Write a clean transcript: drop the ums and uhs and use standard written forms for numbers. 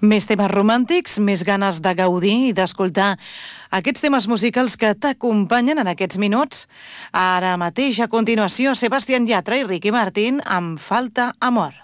Més temes romàntics, més ganes de gaudir i d'escoltar aquests temes musicals que t'acompanyen en aquests minuts. Ara mateix, a continuació, Sebastián Yatra i Ricky Martin amb Falta Amor.